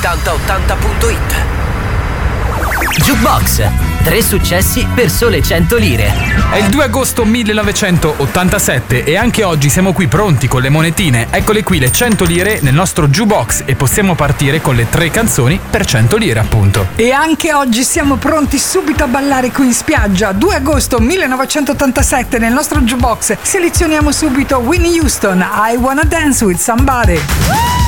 8080.it. Jukebox, 3 successi per sole 100 lire. È il 2 agosto 1987 e anche oggi siamo qui pronti con le monetine. Eccole qui le 100 lire nel nostro jukebox e possiamo partire con le 3 canzoni per 100 lire appunto. E anche oggi siamo pronti subito a ballare qui in spiaggia. 2 agosto 1987 nel nostro jukebox selezioniamo subito Whitney Houston, I Wanna Dance With Somebody.